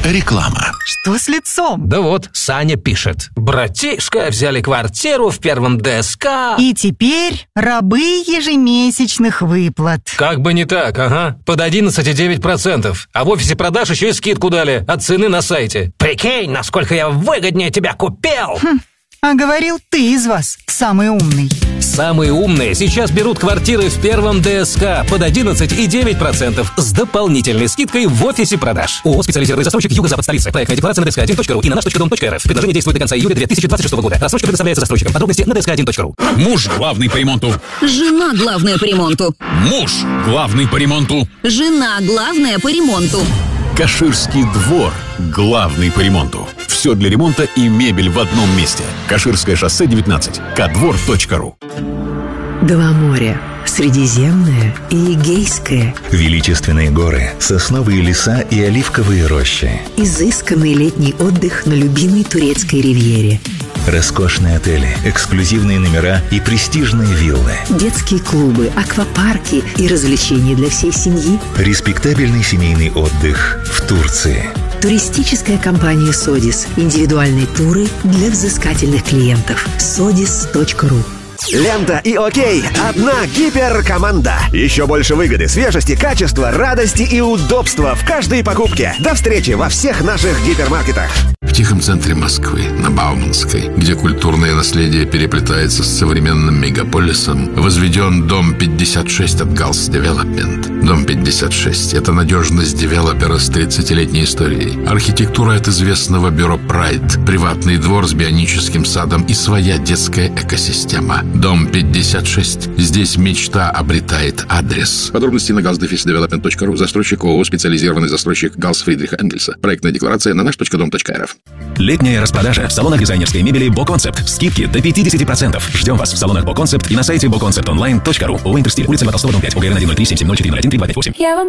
Реклама. Что с лицом? Да вот, Саня пишет. Братишка, взяли квартиру в первом ДСК. И теперь рабы ежемесячных выплат. Как бы не так, ага. Под 11,9%. А в офисе продаж еще и скидку дали от цены на сайте. Прикинь, насколько я выгоднее тебя купил. А говорил, ты из вас самый умный. Самые умные сейчас берут квартиры в первом ДСК под 11,9% с дополнительной скидкой в офисе продаж. ООО «Специализированный застройщик Юго-Запад столицы». Проектная декларация на dsk1.ru и на nаш.dom.rf. Предложение действует до конца июля 2026 года. Рассрочка предоставляется застройщикам. Подробности на dsk1.ru. Муж главный по ремонту. Жена главная по ремонту. Муж главный по ремонту. Жена главная по ремонту. Каширский двор главный по ремонту. Все для ремонта и мебель в одном месте. Каширское шоссе 19. Кадвор.ру. Два моря. Средиземное и Эгейское. Величественные горы, сосновые леса и оливковые рощи. Изысканный летний отдых на любимой турецкой ривьере. Роскошные отели, эксклюзивные номера и престижные виллы. Детские клубы, аквапарки и развлечения для всей семьи. Респектабельный семейный отдых в Турции. Туристическая компания «Содис». Индивидуальные туры для взыскательных клиентов. sodis.ru. Лента и Окей. Одна гиперкоманда. Еще больше выгоды, свежести, качества, радости и удобства в каждой покупке. До встречи во всех наших гипермаркетах. В тихом центре Москвы, на Бауманской, где культурное наследие переплетается с современным мегаполисом, возведен Дом 56 от Галс Девелопмент. Дом 56 – это надежность девелопера с 30-летней историей. Архитектура от известного бюро Прайд, приватный двор с бионическим садом и своя детская экосистема. Дом 56. Здесь мечта обретает адрес. Подробности на galsdevelopment.ru. Застройщик ООО «Специализированный застройщик Галс Фридриха Энгельса». Проектная декларация на nаш.dom.rf. Летняя распродажа в салонах дизайнерской мебели Боконцепт. Скидки до 50%. Ждем вас в салонах Боконцепт и на сайте boconceptonline.ru. ООО «Интерстиль». Улица Льва Толстого, дом 5. УГРН 103 7704 01 3258.